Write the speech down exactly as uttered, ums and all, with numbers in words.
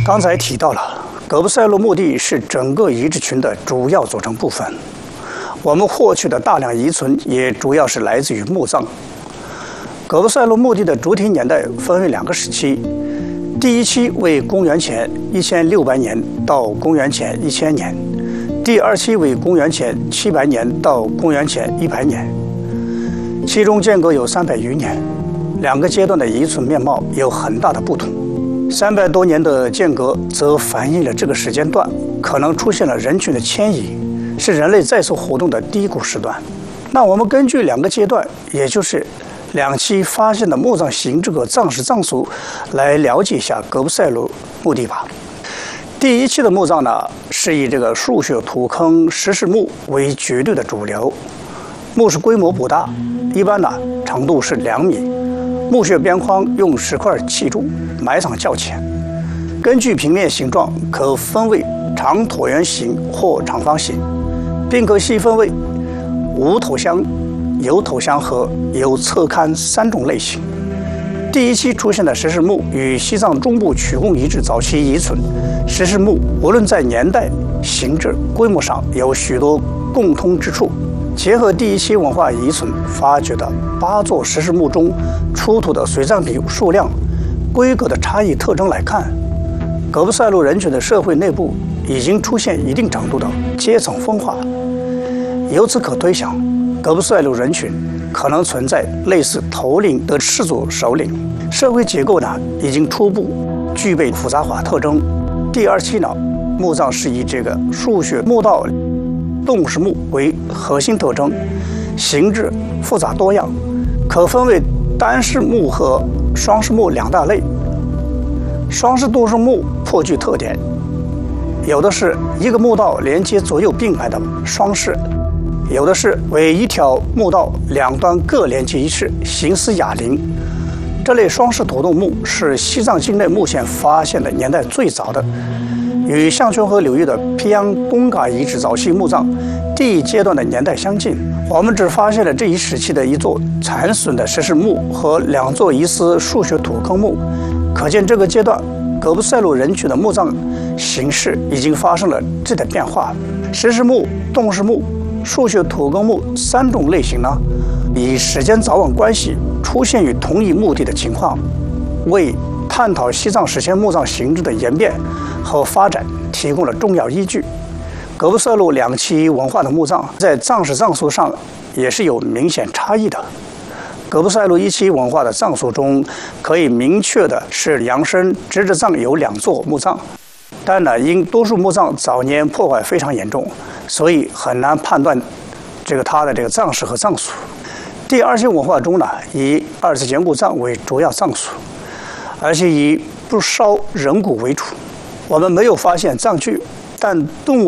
刚才提到了，葛布塞洛墓地是整个遗址群的主要组成部分。我们获取的大量遗存也主要是来自于墓葬。葛布塞洛墓地的主体年代分为两个时期，第一期为公元前一千六百年到公元前一千年，第二期为公元前七百年到公元前一百年，其中间隔有三百余年，两个阶段的遗存面貌有很大的不同。三百多年的间隔则反映了这个时间段可能出现了人群的迁移，是人类在所活动的低谷时段。那我们根据两个阶段，也就是两期发现的墓葬形制和葬式葬俗，来了解一下葛布塞洛墓地吧。第一期的墓葬呢，是以这个树穴土坑石室墓为绝对的主流，墓室规模不大，一般呢长度是两米。墓穴边框用石块砌筑，埋藏较浅。根据平面形状，可分为长椭圆形或长方形，并可细分为无头箱、有头箱和有侧龛三种类型。第一期出现的石室墓与西藏中部曲贡遗址早期遗存石室墓，无论在年代、形制、规模上有许多共通之处。结合第一期文化遗存发掘的八座石室墓中出土的随葬品数量、规格的差异特征来看，葛布塞洛人群的社会内部已经出现一定程度的阶层分化。由此可推想，葛布塞洛人群可能存在类似头领的氏族首领，社会结构呢已经初步具备复杂化特征。第二期呢，墓葬是以这个树穴墓道、洞石墓为核心特征，形制复杂多样，可分为单室墓和双室墓两大类。双室洞石墓颇具特点，有的是一个墓道连接左右并排的双室，有的是为一条墓道两端各连接一室，形似哑铃。这类双室土洞墓是西藏境内目前发现的年代最早的，与象群河流域的皮扬东嘎遗址早期墓葬第一阶段的年代相近。我们只发现了这一时期的一座残损的石室墓和两座疑似树穴土坑墓，可见这个阶段葛布塞洛人群的墓葬形式已经发生了质的变化。石室墓、洞室墓、树穴土坑墓三种类型呢，以时间早晚关系出现于同一墓地的情况，为探讨西藏史前墓葬形制的演变和发展提供了重要依据。葛布塞洛两期文化的墓葬在葬式葬俗上也是有明显差异的。葛布塞洛一期文化的葬俗中，可以明确的是扬升直至藏有两座墓葬，但呢，因多数墓葬早年破坏非常严重，所以很难判断这个它的这个葬式和葬俗。第二期文化中呢，以二次简骨葬为主要葬俗，而且以不烧人骨为主。我们没有发现葬具，但动物